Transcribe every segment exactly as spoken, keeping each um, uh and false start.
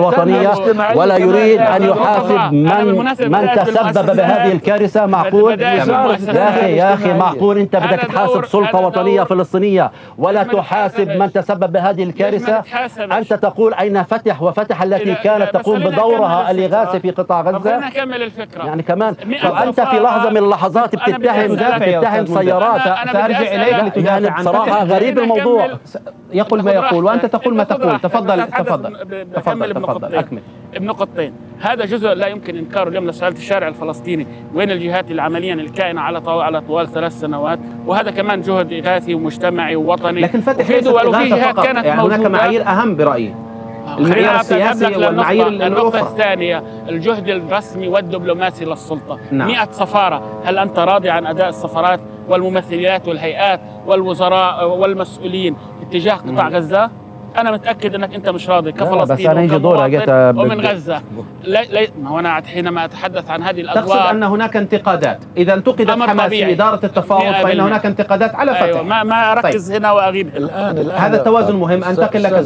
الوطنية ولا يريد أن يحاسب من من تسبب بهذه الكارثة. معقول يا أخي يا أخي معقول أنت بدك تحاسب سلطة وطنية فلسطينية ولا تحاسب من تسبب بهذه الكارثة؟ أنت تقول أين فتح وفتح التي كانت تقوم بدورها الإغاثي في قطاع غزة؟ يعني كمان أنت في لحظة من اللحظات بتتهم بتتهم سيارات. سأرجع إليك لتدافع عن بصراحة غريب الموضوع. يقول ما يقول وأنت تقول ما تقول. تفضل تفضل تفضل تفضل أكمل. بنقطتين. هذا جزء لا يمكن إنكاره اليوم لسؤال الشارع الفلسطيني وين الجهات العملية الكائنة على طوال على طوال ثلاث سنوات، وهذا كمان جهد إغاثي ومجتمعي ووطني. لكن فتح ليست إغاثة فقط، يعني هناك معايير أهم برأيي، المعيار السياسي والمعايير النقطة الثانية الجهد الرسمي والدبلوماسي للسلطة. نعم. مئة سفارة، هل أنت راضي عن أداء السفارات والممثليات والهيئات والوزراء والمسؤولين اتجاه قطاع غزة؟ أنا متأكد أنك أنت مش راضي كفلسطيني ومن غزة. لا لا ما هو أنا حينما أتحدث عن هذه الأدوار تقصد أن هناك انتقادات، إذا انتقدت حماس في إدارة التفاوض فإن هناك انتقادات على فتح. أيوة ما ما أركز طيب. هنا وأغيب الآن, الآن هذا التوازن مهم. أنتقل لك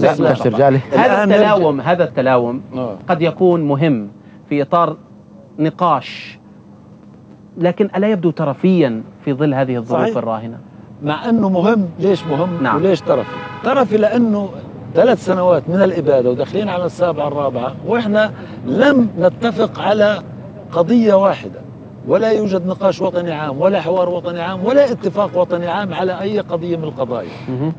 هذا التلاوم هذا التلاوم قد يكون مهم في إطار نقاش، لكن ألا يبدو طرفيا في ظل هذه الظروف صحيح. الراهنة؟ مع أنه مهم. ليش مهم؟ نعم. وليش طرفي؟ طرفي لأنه ثلاث سنوات من الإبادة وداخلين على السابعة الرابعة وإحنا لم نتفق على قضية واحدة، ولا يوجد نقاش وطني عام ولا حوار وطني عام ولا اتفاق وطني عام على أي قضية من القضايا.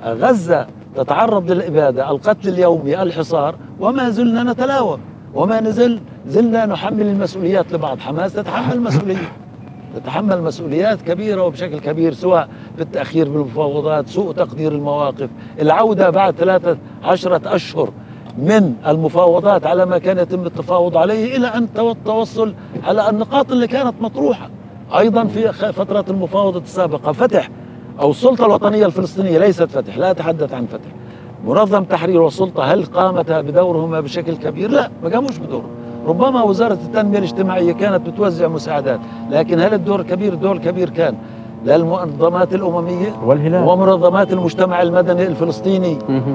غزة تتعرض للإبادة، القتل اليومي، الحصار، وما زلنا نتلاوم وما نزل زلنا نحمل المسؤوليات لبعض. حماس تتحمل مسؤولية تتحمل مسؤوليات كبيرة وبشكل كبير، سواء في التأخير بالمفاوضات، سوء تقدير المواقف، العودة بعد ثلاثة عشرة أشهر من المفاوضات على ما كان يتم التفاوض عليه إلى أن التوصل على النقاط اللي كانت مطروحة. أيضا في فترة المفاوضة السابقة فتح أو السلطة الوطنية الفلسطينية، ليست فتح، لا أتحدث عن فتح، منظم تحرير والسلطة، هل قامتا بدورهما بشكل كبير؟ لا، ما قاموش بدورهم. ربما وزارة التنمية الاجتماعية كانت بتوزع مساعدات، لكن هل الدور كبير؟ الدور الكبير كان للمنظمات الأممية والهلال ومنظمات المجتمع المدني الفلسطيني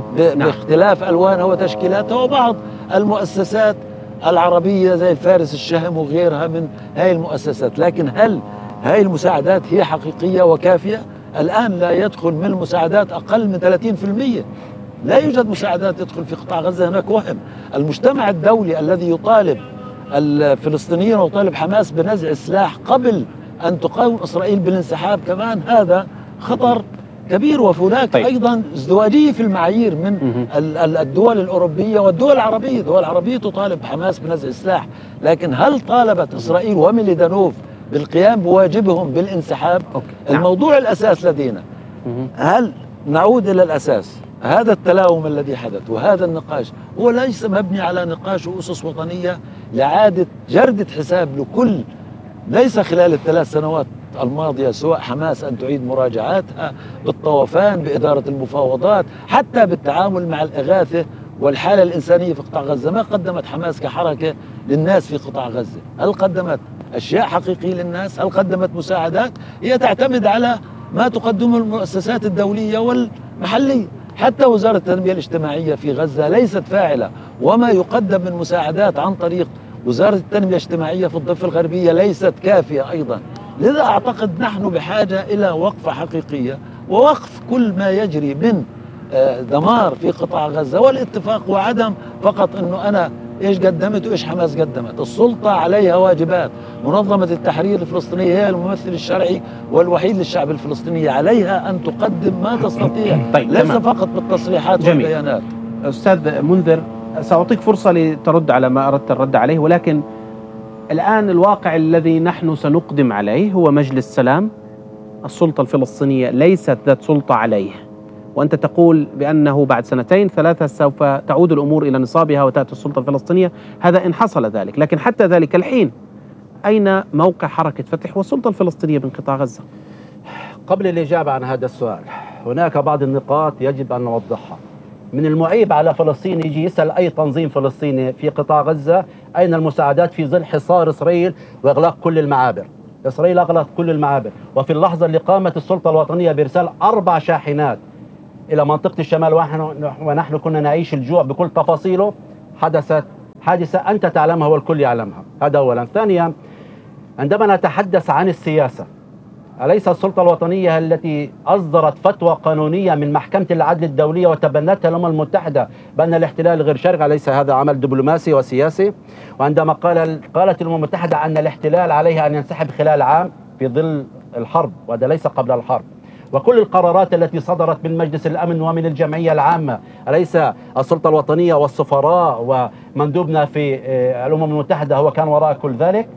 باختلاف ألوانها وتشكيلاتها، وبعض المؤسسات العربية زي الفارس الشهم وغيرها من هاي المؤسسات. لكن هل هاي المساعدات هي حقيقية وكافية؟ الآن لا يدخل من المساعدات أقل من ثلاثين بالمئة، لا يوجد مساعدات تدخل في قطاع غزة. هناك وهم. المجتمع الدولي الذي يطالب الفلسطينيين ويطالب حماس بنزع السلاح قبل أن تقاوم إسرائيل بالانسحاب، كمان هذا خطر كبير. وهناك طيب. أيضا ازدواجية في المعايير من الدول الأوروبية والدول العربية. الدول العربية تطالب حماس بنزع السلاح، لكن هل طالبت إسرائيل وميليدانوف بالقيام بواجبهم بالانسحاب؟ أوكي. الموضوع نعم. الأساس لدينا، هل نعود إلى الأساس؟ هذا التلاوم الذي حدث وهذا النقاش هو ليس مبني على نقاش وأسس وطنية لعادة جردة حساب لكل، ليس خلال الثلاث سنوات الماضية، سواء حماس أن تعيد مراجعاتها بالطوفان، بإدارة المفاوضات، حتى بالتعامل مع الإغاثة والحالة الإنسانية في قطاع غزة. ما قدمت حماس كحركة للناس في قطاع غزة؟ هل قدمت أشياء حقيقية للناس؟ هل قدمت مساعدات؟ هي تعتمد على ما تقدمه المؤسسات الدولية والمحلية. حتى وزارة التنمية الاجتماعية في غزة ليست فاعلة، وما يقدم من مساعدات عن طريق وزارة التنمية الاجتماعية في الضفة الغربية ليست كافية أيضا. لذا أعتقد نحن بحاجة إلى وقفة حقيقية ووقف كل ما يجري من دمار في قطاع غزة، والاتفاق وعدم فقط أنه أنا إيش قدمت وإيش حماس قدمت. السلطة عليها واجبات، منظمة التحرير الفلسطينية هي الممثل الشرعي والوحيد للشعب الفلسطيني، عليها أن تقدم ما تستطيع. طيب ليس تمام. فقط بالتصريحات جميل. والبيانات. أستاذ منذر، سأعطيك فرصة لترد على ما أردت الرد عليه، ولكن الآن الواقع الذي نحن سنقدم عليه هو مجلس سلام. السلطة الفلسطينية ليست ذات سلطة عليه، وأنت تقول بأنه بعد سنتين ثلاثة سوف تعود الأمور إلى نصابها وتأتي السلطة الفلسطينية. هذا إن حصل ذلك، لكن حتى ذلك الحين أين موقع حركة فتح والسلطة الفلسطينية من قطاع غزة؟ قبل الإجابة عن هذا السؤال هناك بعض النقاط يجب أن نوضحها. من المعيب على فلسطين يجي يسأل أي تنظيم فلسطيني في قطاع غزة أين المساعدات في ظل حصار إسرائيل وإغلاق كل المعابر. إسرائيل أغلقت كل المعابر، وفي اللحظة اللي قامت السلطة الوطنية بإرسال أربع شاحنات إلى منطقة الشمال ونحن كنا نعيش الجوع بكل تفاصيله، حدثت حادثة أنت تعلمها والكل يعلمها. هذا أولا. ثانيا، عندما نتحدث عن السياسة، أليس السلطة الوطنية التي أصدرت فتوى قانونية من محكمة العدل الدولية وتبنتها الأمم المتحدة بأن الاحتلال غير شرعي؟ أليس هذا عمل دبلوماسي وسياسي؟ وعندما قال قالت الأمم المتحدة أن الاحتلال عليها أن ينسحب خلال عام في ظل الحرب، وهذا ليس قبل الحرب. وكل القرارات التي صدرت من مجلس الأمن ومن الجمعية العامة، أليس السلطة الوطنية والسفراء ومندوبنا في الأمم المتحدة هو كان وراء كل ذلك؟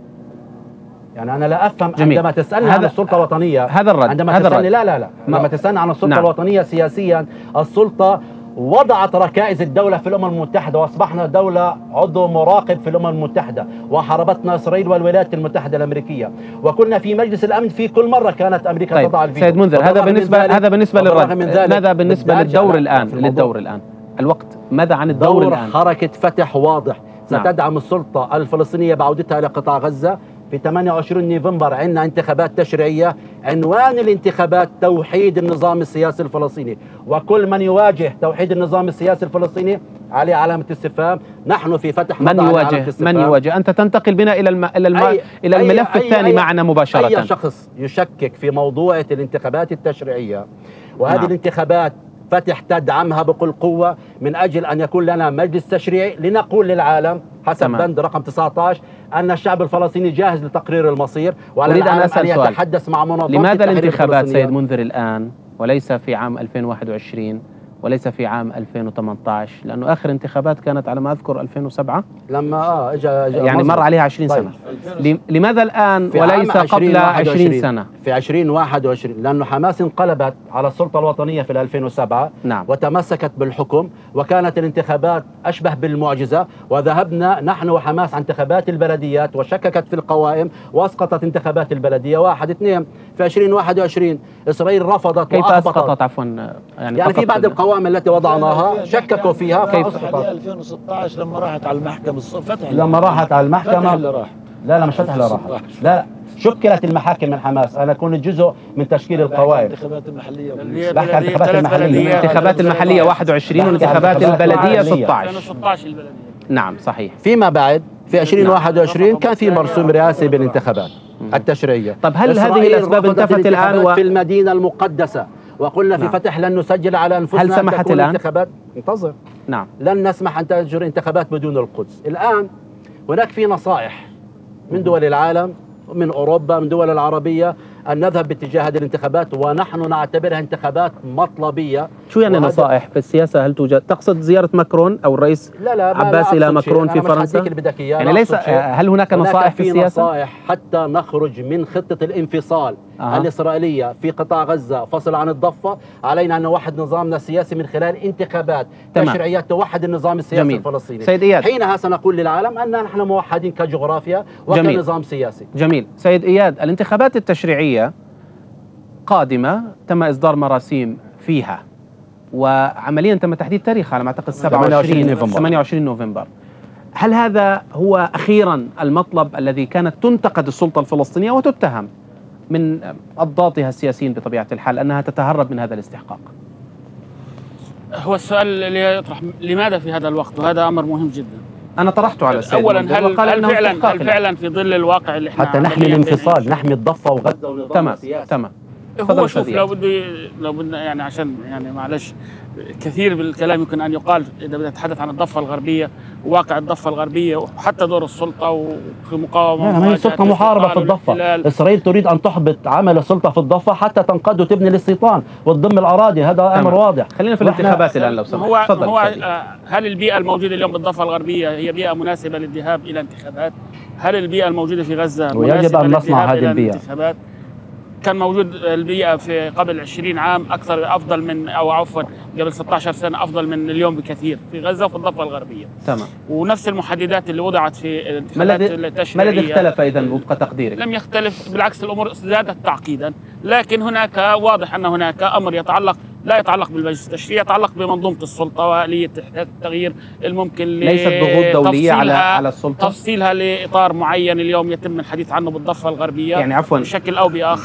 يعني أنا لا أفهم. جميل. عندما تسألني عن السلطة الوطنية، هذا الرد عندما هذا تسألني الرد. لا لا لا عندما تسألني عن السلطة نعم. الوطنية سياسيا، السلطة وضعت ركائز الدولة في الأمم المتحدة، وأصبحنا دولة عضو مراقب في الأمم المتحدة، وحاربتنا إسرائيل والولايات المتحدة الأمريكية، وكنا في مجلس الأمن في كل مرة كانت أمريكا طيب. تضع الفيتو. سيد منذر، هذا بالنسبة هذا بالنسبة للرد. ماذا بالنسبة للدور الآن؟ للدور الآن الوقت ماذا عن الدور دور الآن؟ حركة فتح واضح. نعم. ستدعم السلطة الفلسطينية بعودتها إلى قطاع غزة. في ثمانية وعشرين نوفمبر عندنا انتخابات تشريعية، عنوان الانتخابات توحيد النظام السياسي الفلسطيني، وكل من يواجه توحيد النظام السياسي الفلسطيني عليه علامة استفهام. نحن في فتح من يواجه من يواجه أنت تنتقل بنا إلى الم... إلى, الم... أي إلى الملف أي الثاني أي معنا مباشرة. أي شخص يشكك في موضوع الانتخابات التشريعية، وهذه نعم. الانتخابات فتح تدعمها بكل قوة من أجل أن يكون لنا مجلس تشريعي لنقول للعالم حسب تمام. بند رقم تسعة عشر أن الشعب الفلسطيني جاهز لتقرير المصير، وعلى أريد أن أن يتحدث مع منظمة لماذا الانتخابات سيد منذر الآن وليس في عام ألفين وواحد وعشرين وليس في عام ألفين وثمانية عشر؟ لأنه آخر انتخابات كانت على ما أذكر ألفين وسبعة لما آه إجا يعني مر عليها عشرين طيب. سنة. لماذا الآن وليس قبل عشرين سنة؟ في ألفين وواحد وعشرين لأنه حماس انقلبت على السلطة الوطنية في ألفين وسبعة. نعم. وتمسكت بالحكم، وكانت الانتخابات أشبه بالمعجزة، وذهبنا نحن وحماس عن انتخابات البلديات وشككت في القوائم وأسقطت انتخابات البلدية. واحد اثنين في ألفين وواحد وعشرين إسرائيل رفضت. كيف أسقطت عفوا؟ يعني, يعني في بعض القوائم التي وضعناها شككوا فيها فأسقطت. ألفين وستة عشر لما راحت على المحكمة فتح لما راحت على المحكمة فتح اللي راح. لا لا مش فتح اللي راح. لا شكلت المحاكم من حماس. أنا كنت جزء من تشكيل القوائم. الانتخابات المحلية بحكي عن الانتخابات المحلية. الانتخابات المحلية واحد وعشرين والانتخابات البلدية ستة عشر. ستة عشر البلدية. نعم صحيح. فيما بعد في ألفين وواحد وعشرين كان في مرسوم رئاسي بالانتخابات التشريعية. طب هل هذه الأسباب انتفت الآن و... في المدينة المقدسة، وقلنا في نعم. فتح لن نسجل على أنفسنا. هل سمحت الآن؟ انتخابات انتظر. نعم. لن نسمح أن تجري انتخابات بدون القدس. الآن هناك في نصائح من دول العالم، من أوروبا، من دول العربية، أن نذهب باتجاه هذه الانتخابات، ونحن نعتبرها انتخابات مطلبية. شو يعني نصائح في السياسة؟ هل توجد تقصد زيارة ماكرون أو الرئيس لا لا عباس إلى ماكرون في فرنسا؟ يعني ليس هل هناك نصائح في السياسة؟ نصائح حتى نخرج من خطة الانفصال آه. الإسرائيلية في قطاع غزة، فصل عن الضفة. علينا أن نوحد نظامنا السياسي من خلال انتخابات تشريعية توحد النظام السياسي جميل. الفلسطيني. سيد إياد، حينها سنقول للعالم أن نحن موحدين كجغرافيا وكنظام سياسي. جميل. سيد إياد، الانتخابات التشريعية قادمة، تم إصدار مراسيم فيها، وعمليا تم تحديد تاريخ على ما أعتقد ثمانية وعشرين نوفمبر. هل هذا هو أخيرا المطلب الذي كانت تنتقد السلطة الفلسطينية وتتهم من أضدادها السياسيين بطبيعة الحال أنها تتهرب من هذا الاستحقاق؟ هو السؤال اللي يطرح لماذا في هذا الوقت، وهذا أمر مهم جدا. أنا طرحته على السيد أولا هل, هل فعلا هل فعلا في ظل الواقع اللي احنا حتى نحمي الانفصال، نحمي الضفة وغزة ونظام السياسي. تمام. هو شوف لو بدي لو بدنا يعني عشان يعني معلش كثير بالكلام يمكن ان يقال اذا بدنا نتحدث عن الضفه الغربيه وواقع الضفه الغربيه وحتى دور السلطه وفي مقاومه. ما هي السلطه محاربه في الضفه. اسرائيل تريد ان تحبط عمل السلطه في الضفه حتى تنقض وتبني الاستيطان وتضم الاراضي. هذا امر تمام. واضح. خلينا في الانتخابات الان لو سمحت. هو هو هل البيئه الموجوده اليوم بالضفه الغربيه هي بيئه مناسبه للذهاب الى انتخابات؟ هل البيئه الموجوده في غزه ويجب ان نصنع هذه البيئه؟ كان موجود البيئة في قبل عشرين عام أكثر أفضل من أو عفوا قبل ستة عشر سنة أفضل من اليوم بكثير في غزة وفي الضفة الغربية. تمام. ونفس المحددات اللي وضعت في الانتخابات التشريعية. ما الذي اختلف إذا وفق تقديرك؟ لم يختلف، بالعكس الأمور زادت تعقيدا، لكن هناك واضح أن هناك أمر يتعلق لا يتعلق بالمجلس التشريعي، يتعلق بمنظومة السلطة وآلية التغيير الممكن ليست ضغوط دولية على على السلطة، تفصيلها لإطار معين اليوم يتم الحديث عنه بالضفة الغربية يعني عفوا بشكل أو بآخر.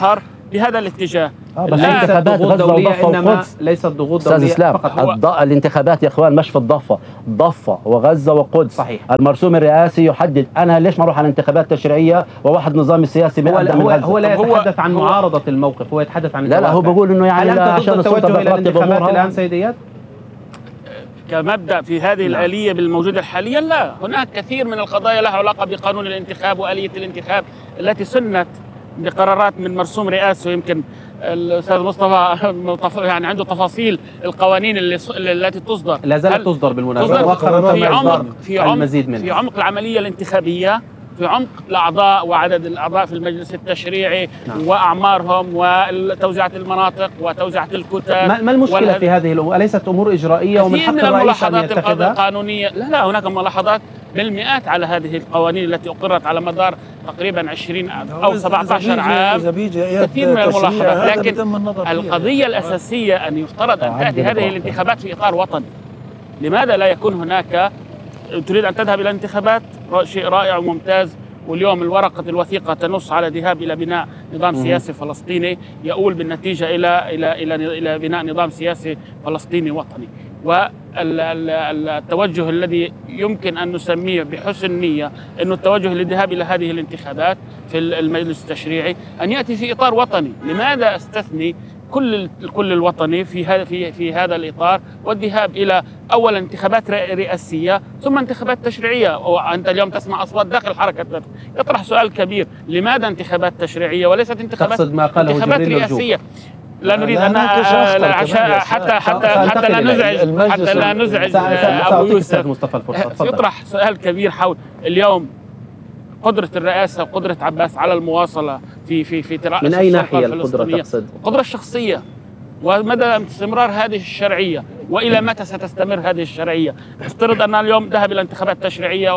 بهذا الاتجاه. آه بس لا انتخابات ضغوط غزة دولية، وضفة إنما وقدس ليست ضغوط أستاذ دولية إسلام. فقط. هو- الض- الانتخابات يا إخوان مش في الضفة، ضفة وغزة وقدس. صحيح. المرسوم الرئاسي يحدد. أنا ليش ما أروح على انتخابات تشريعية وواحد نظام السياسي هو بيقدم من هو, غزة؟ هو لا طب هو- يتحدث عن هو- معارضة الموقف، هو يتحدث عن لا لا هو الدوافع. بقول إنه يعني هل لا، أنت عشان ضد السلطة التوجه إلى ترتب الانتخابات أمورها. الآن سيديات؟ كمبدأ في هذه نعم. الآلية بالموجودة حاليا لا، هناك كثير من القضايا لها علاقة بقانون الانتخاب وآلية الانتخاب التي سنت بقرارات من مرسوم رئاسي. ويمكن الأستاذ مصطفى يعني عنده تفاصيل القوانين اللي التي تصدر، لا زالت هل تصدر بالمناسبة تصدر مؤخرا في تم عمق إصدار في عمق المزيد منها. في عمق العملية الانتخابية، في عمق الأعضاء وعدد الأعضاء في المجلس التشريعي. نعم. وأعمارهم وتوزيعة المناطق وتوزيعة الكتب. ما ما المشكلة والهد- في هذه الأمور؟ أليست أمور إجرائية ومن كثير من حق الرئيس أن الملاحظات يتخذها؟ القانونية. لا لا هناك ملاحظات بالمئات على هذه القوانين التي أقرت على مدار تقريبا عشرين أو سبعة عشر عام. كثير من الملاحظات، لكن القضية الأساسية أن يفترض أن تأتي هذه الانتخابات في إطار وطني. لماذا لا يكون هناك تريد أن تذهب إلى الانتخابات؟ شيء رائع وممتاز. واليوم الورقة الوثيقة تنص على الذهاب إلى بناء نظام سياسي فلسطيني يؤول بالنتيجة إلى إلى إلى إلى بناء نظام سياسي فلسطيني وطني. والتوجه الذي يمكن أن نسميه بحسن نية أنه التوجه للذهاب إلى هذه الانتخابات في المجلس التشريعي أن يأتي في إطار وطني. لماذا أستثني كل كل الوطني في هذا في في هذا الإطار والذهاب إلى أولا انتخابات رئاسية ثم انتخابات تشريعية؟ وأنت اليوم تسمع أصوات داخل حركة فتح يطرح سؤال كبير: لماذا انتخابات تشريعية وليست انتخابات تقصد ما قاله انتخابات جبريل رئاسية؟ لا نريد لا أن نناقش أخطر عشان كمان يا حتى أستاذ. حتى سأنتقل حتى لا إليه. نزعج المجلس حتى لا ال- نزعج سأ- سأ- أبو سأعطيك يوسف. أستاذ مصطفى الفرصة، تفضل. يطرح سؤال كبير حول اليوم قدرة الرئاسة وقدرة عباس على المواصلة في في في ترأس من أي السلطة ناحية القدرة الفلسطينية. تقصد؟ القدرة الشخصية، ومدى استمرار هذه الشرعية، وإلى متى ستستمر هذه الشرعية. افترض أن اليوم ذهب إلى انتخابات تشريعية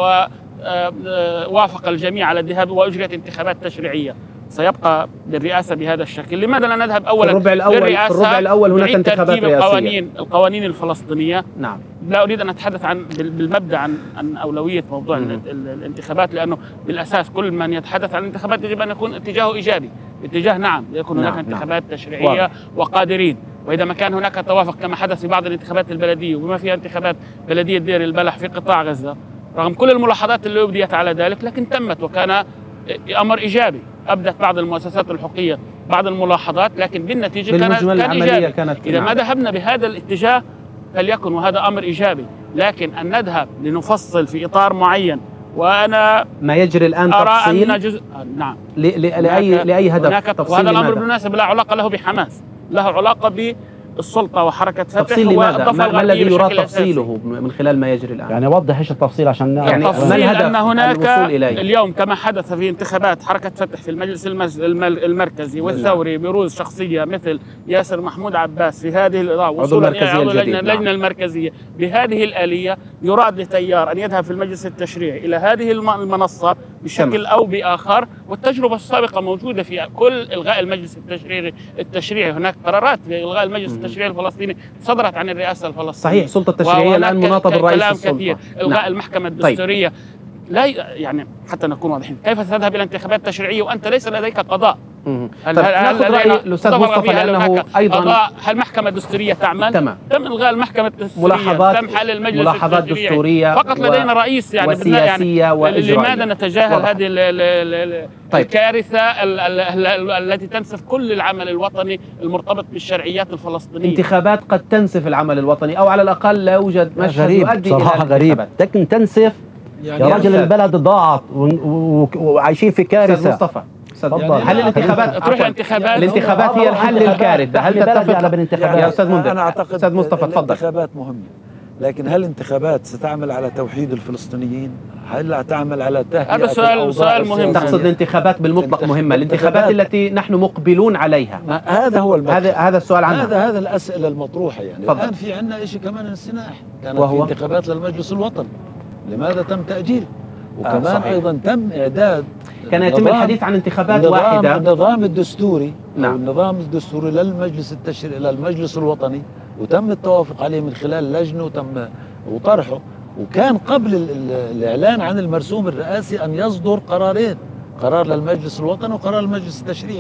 ووافق الجميع على الذهاب وأجريت انتخابات تشريعية، سيبقى للرئاسة بهذا الشكل. لماذا لا نذهب أولا في الربع الأول للرئاسة في الربع الأول هناك نعيد انتخابات ترتيب رئاسية. القوانين القوانين الفلسطينية. نعم. لا أريد أن أتحدث عن بالمبدأ عن عن أولوية موضوع ال- ال- الانتخابات، لأنه بالأساس كل من يتحدث عن الانتخابات يجب أن يكون اتجاهه إيجابي، اتجاه نعم يكون هناك نعم، انتخابات نعم. تشريعية واضح. وقادرين. وإذا ما كان هناك توافق كما حدث في بعض الانتخابات البلدية وبما فيها انتخابات بلدية دير البلح في قطاع غزة، رغم كل الملاحظات اللي أبديت على ذلك، لكن تمت وكان أمر إيجابي. أبدت بعض المؤسسات الحقوقية بعض الملاحظات، لكن بالنتيجة كان بالمجمل كان العملية إيجابي. كانت إذا نعم. ما ذهبنا بهذا الاتجاه فليكن، وهذا أمر إيجابي. لكن أن نذهب لنفصل في إطار معين، وأنا ما يجري الآن أرى تفصيل أن جزء نعم ل- ل- لأي هناك- لأي هدف؟ هناك تفصيل وهذا الأمر لماذا؟ بالمناسبة لا علاقة له بحماس، له علاقة بالسلطة وحركة فتح تفصيل لماذا؟ والضفة ما, ما الغربية الذي يراد بشكل أساسي. تفصيله من خلال ما يجري الآن؟ يعني وضح ايش التفصيل عشان نعرف. يعني ما التفصيل الهدف أن هناك الوصول إليه؟ اليوم كما حدث في انتخابات حركة فتح في المجلس المز- المل- المركزي والثوري بروز شخصية مثل ياسر محمود عباس في هذه الإضاءة وصولا إلى المركزية عضو الجديد، اللجنة نعم. اللجنة المركزية بهذه الآلية، يراد لتيار أن يذهب في المجلس التشريعي إلى هذه الم- المنصة بشكل أو بآخر. والتجربة السابقة موجودة في كل إلغاء المجلس التشريعي التشريعي هناك قرارات بإلغاء المجلس التشريعي الفلسطيني صدرت عن الرئاسة الفلسطينية. صحيح. السلطة التشريعية وهناك الآن مناطة بالرئيس كلام السلطة. كثير. إلغاء نعم. المحكمة الدستورية. لا ي- يعني حتى نكون واضحين، كيف ستذهب إلى انتخابات تشريعية وأنت ليس لديك قضاء؟ مم. هل طيب هل هل ناخذ رأي لدينا الأستاذ قضاء مصطفى غربية؟ هل لأنه هناك أيضا قضاء؟ هل المحكمة الدستورية تعمل؟ تمام. تم إلغاء المحكمة الدستورية، ملاحظات تم حل المجلس ملاحظات التشريعي. دستورية فقط و- لدينا رئيس يعني بدنا وسياسية يعني وإجرائية. لماذا نتجاهل واضح. هذه ال- ال- ال- ال- طيب. الكارثة ال- ال- ال- التي تنسف كل العمل الوطني المرتبط بالشرعيات الفلسطينية؟ انتخابات قد تنسف العمل الوطني، أو على الأقل لا يوجد مشهد غريب يؤدي صراحة، إلى غريب. الانتخابات. لكن تنسف يعني يا رجل، أستاذ. البلد ضاعت و- و- وعايشين في أستاذ كارثة. مصطفى، أستاذ تفضل. يعني هل الانتخابات تروح عفواً، الانتخابات الانتخابات هي الحل للكارثة؟ هل بلدي تتفق على بالانتخابات. يا أستاذ منذر؟ أنا أعتقد أستاذ مصطفى تفضل. الانتخابات مهمة، لكن هل الانتخابات ستعمل على توحيد الفلسطينيين؟ هل تعمل على تهيئة هذا سؤال- الأوضاع سؤال مهم. السياسية؟ تقصد الانتخابات بالمطلق مهمة، الانتخابات التي نحن مقبلون عليها؟ ما- هذا هو المطلب. هذا هذا السؤال عنها. هذا هذا الأسئلة المطروحة. يعني تفضل. الآن في عندنا شيء كمان انسناح، كانت وهو؟ في انتخابات للمجلس الوطني، لماذا تم تأجيل؟ وكمان صحيح. أيضا تم إعداد كان يتم نظام- الحديث عن انتخابات النظام واحدة. النظام الدستوري نعم. أو النظام الدستوري للمجلس التشريعي للمجلس الوطني، وتم التوافق عليه من خلال لجنة وتم وطرحه. وكان قبل ال- ال- الإعلان عن المرسوم الرئاسي أن يصدر قرارين، قرار للمجلس الوطني وقرار للمجلس التشريعي.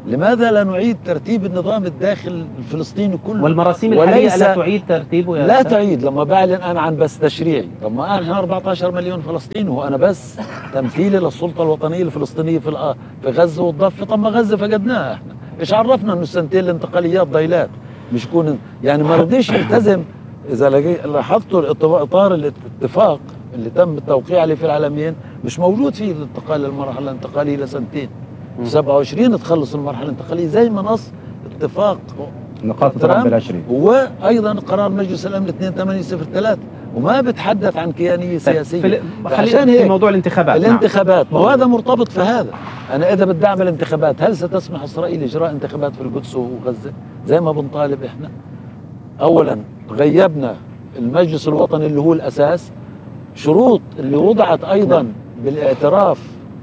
لماذا لا نعيد ترتيب النظام الداخل الفلسطيني كله؟ والمراسيم الحالية لا تعيد ترتيبه يا لا أستاذ؟ تعيد. لما بعلن أنا عن بس تشريعي، لما أنا أربعة عشر مليون فلسطيني وأنا بس تمثيلي للسلطة الوطنية الفلسطينية في في غزة والضفة. طب ما غزة فقدناها احنا، ايش عرفنا انه السنتين الانتقاليات ضيلات مش يكون يعني ما رضيش يلتزم. اذا لاحظتوا اطار الاتفاق اللي تم التوقيع عليه في العالمين مش موجود فيه الانتقال للمرحله الانتقاليه لسنتين. في سبعة وعشرين تخلص المرحله الانتقاليه زي ما نص اتفاق نقاط ترامب العشرين، وايضا قرار مجلس الامن اثنين ثمانية صفر ثلاثة وما بتحدث عن كيانيه سياسيه. عشان هيك في موضوع الانتخابات الانتخابات نعم. ما هذا مرتبط في هذا. انا اذا بدي اعمل انتخابات، هل ستسمح اسرائيل اجراء انتخابات في القدس وغزه زي ما بنطالب احنا؟ اولا غيبنا المجلس الوطني اللي هو الاساس، شروط اللي وضعت ايضا بالاعتراف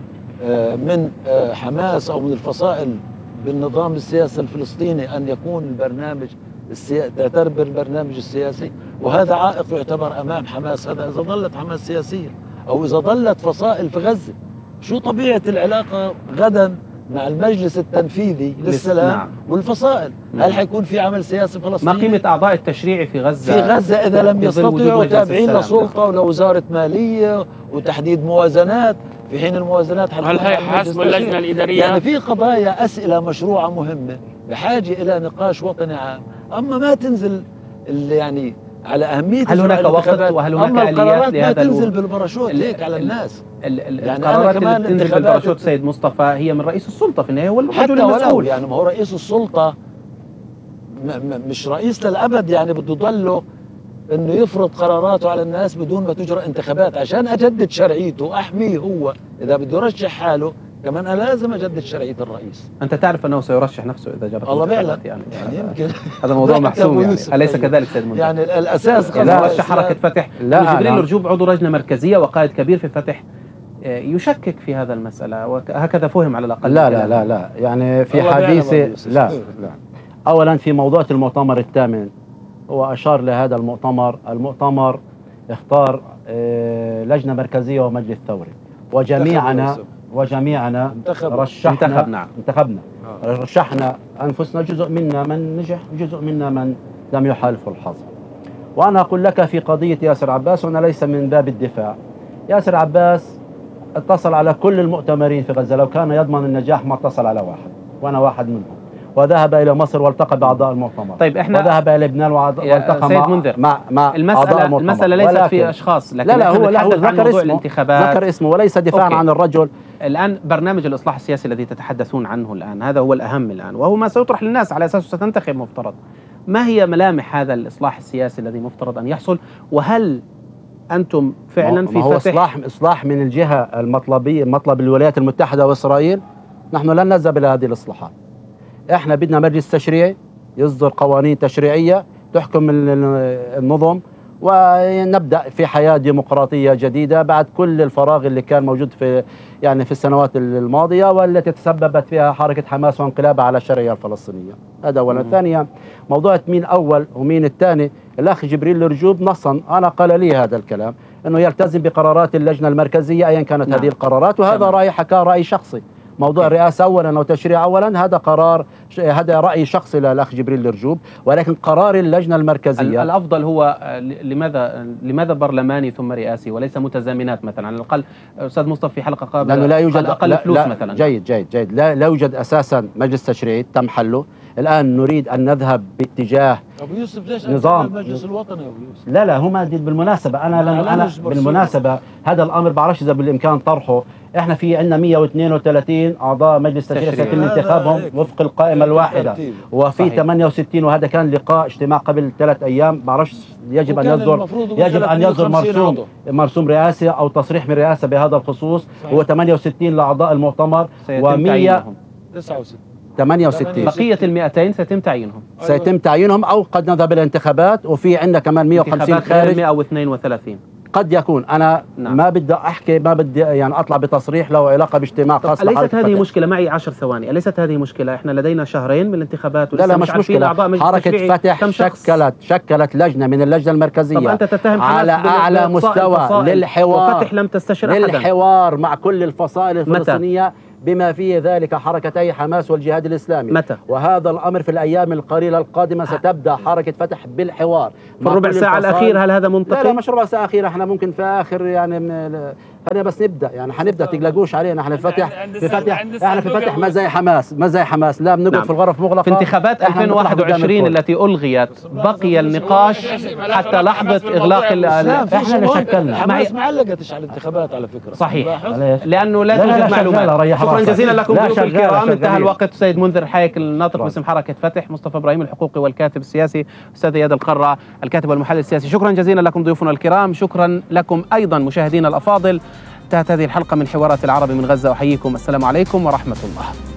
من حماس او من الفصائل بالنظام السياسي الفلسطيني ان يكون البرنامج السياسي تعترف بالبرنامج السياسي، وهذا عائق يعتبر امام حماس. هذا اذا ظلت حماس سياسيه او اذا ظلت فصائل في غزه. شو طبيعه العلاقه غدا مع المجلس التنفيذي للسلام نعم. والفصائل؟ نعم. هل حيكون في عمل سياسي فلسطيني؟ ما قيمه اعضاء التشريعي في غزه؟ في غزه اذا لم يستطيعوا تابعين لسلطه ولوزاره ماليه وتحديد موازنات، في حين الموازنات هل هي حسب اللجنه الاداريه؟ يعني في قضايا اسئله مشروعه مهمه بحاجه الى نقاش وطني عام، اما ما تنزل اللي يعني على اهميه. هل هناك وقت وهل هناك اليات لهذا؟ ما تنزل بالباراشوت هيك على الناس. يعني القرارات اللي بتنزل بالباراشوت سيد مصطفى هي من رئيس السلطه في النهايه، هو الرجل المسؤول. يعني ما هو رئيس السلطه مش رئيس للابد، يعني بده يضله انه يفرض قراراته على الناس بدون ما تجرى انتخابات. عشان اجدد شرعيته واحميه هو اذا بده يرشح حاله كمان انا لازم اجدد شرعيه الرئيس. انت تعرف انه سيرشح نفسه اذا جرت الله بيعلم يعني, يعني يمكن هذا موضوع محسوم يعني. اليس كذلك سيد منذر؟ يعني الاساس لا حركه فتح. لا جبريل رجوب عضو لجنه مركزيه وقائد كبير في فتح يشكك في هذا المساله، وهكذا فهم على الاقل. لا لا لا لا يعني في حديثه لا لا اولا في موضوع المؤتمر الثامن هو اشار لهذا المؤتمر. المؤتمر اختار لجنه مركزيه ومجلس ثوري، وجميعنا وجميعنا رشحنا انتخبنا انتخبنا آه. رشحنا انفسنا، جزء منا من نجح جزء منا من لم يحالفه الحظ. وانا اقول لك في قضيه ياسر عباس، وانا ليس من باب الدفاع، ياسر عباس اتصل على كل المؤتمرين في غزه، لو كان يضمن النجاح ما اتصل على واحد، وانا واحد منهم، وذهب الى مصر والتقى باعضاء المؤتمر. طيب احنا وذهب الى لبنان والتقى سيد منذر مع مع المساله المساله ليست في اشخاص، لكن لا لا هو لا هو ذكر اسمه الانتخابات. ذكر اسمه وليس دفاعا عن الرجل. الان برنامج الاصلاح السياسي الذي تتحدثون عنه الان هذا هو الاهم الان، وهو ما سيطرح للناس على اساسه ستنتخب مفترض. ما هي ملامح هذا الاصلاح السياسي الذي مفترض ان يحصل؟ وهل انتم فعلا في هو فتح اصلاح اصلاح من الجهه المطلبيه، مطلب الولايات المتحده واسرائيل؟ نحن لن نذهب الى هذه الاصلاحات. احنا بدنا مجلس تشريعي يصدر قوانين تشريعيه تحكم النظم، ونبدا في حياه ديمقراطيه جديده بعد كل الفراغ اللي كان موجود في يعني في السنوات الماضيه والتي تسببت فيها حركه حماس وانقلابها على الشرعيه الفلسطينيه. هذا اولا. ثانيا موضوع مين اول ومين الثاني، الاخ جبريل رجوب نصا انا قال لي هذا الكلام انه يلتزم بقرارات اللجنه المركزيه ايا كانت نعم. هذه القرارات، وهذا راي حكى راي شخصي. موضوع الرئاسة أولا أو تشريع أولا هذا قرار، هذا رأي شخصي للأخ جبريل الرجوب، ولكن قرار اللجنة المركزية الأفضل هو لماذا لماذا برلماني ثم رئاسي وليس متزامنات مثلا؟ على الأقل أستاذ مصطفى في حلقة قبل لأنه لا يوجد أقل لا فلوس لا مثلا. جيد جيد جيد لا, لا يوجد أساسا مجلس تشريعي تم حله. الآن نريد أن نذهب باتجاه أبو يوسف ليش نظام المجلس الوطني أبو يوسف؟ لا لا هما بالمناسبة أنا لن أنا بالمناسبة هذا الأمر بعرفش إذا بالإمكان طرحه. إحنا في عندنا مئة واثنين وثلاثين أعضاء مجلس تشريعي سيتم انتخابهم وفق القائمة الواحدة، وفي ثمانية وستين، وهذا كان لقاء اجتماع قبل ثلاث أيام بعرفش يجب أن يصدر يجب أن يصدر مرسوم مرسوم رئاسي أو تصريح من رئاسة بهذا الخصوص. هو ثمانية وستين لأعضاء المؤتمر ومئة تسعة وستين ثمانية وستين بقية المئتين سيتم تعيينهم سيتم تعيينهم أو قد نذهب الانتخابات. وفي عندنا كمان مئة وخمسين خارج مئة واثنين وثلاثين قد يكون. أنا نعم. ما بدي أحكي ما بدي يعني أطلع بتصريح له علاقة باجتماع خاص. أليست هذه مشكلة؟ معي عشر ثواني. أليست هذه مشكلة؟ إحنا لدينا شهرين من الانتخابات لا لا مش مشكلة. حركة فتح شكلت شكلت لجنة من اللجنة المركزية. طب أنت تتهم على أعلى مستوى للحوار وفتح لم تستشر أحدا للحوار مع كل الفصائل الفلسطينية بما فيه ذلك حركتي حماس والجهاد الإسلامي. متى؟ وهذا الأمر في الأيام القليلة القادمة ستبدأ حركة فتح بالحوار في الربع ساعة الأخيرة. هل هذا منطقي؟ لا لا مش ربع ساعة أخيرة، احنا ممكن في آخر يعني خلينا بس نبدأ، يعني حنبدأ تقلقوش علينا، احنا في فتح في فتح احنا في فتح ما زي حماس ما زي حماس لا بنقعد نعم. في الغرف مغلقة. في انتخابات ألفين وواحد وعشرين التي ألغيت بقي النقاش حتى لحظة إغلاق احنا شكلنا حماس ما علقتش على الانتخابات على فكرة. صحيح، لأنه لا توجد معلومات. شكرا جزيلا لكم ضيوف الكرام. انتهى الوقت. سيد منذر الحايك الناطق باسم حركة فتح، مصطفى إبراهيم الحقوقي والكاتب السياسي، أستاذ إياد القرة الكاتب والمحلل السياسي. شكرا جزيلا لكم ضيوفنا الكرام. شكرا لكم أيضا مشاهدينا الأفاضل. انتهت هذه الحلقة من حوارات العرب من غزة. أحييكم، السلام عليكم ورحمة الله.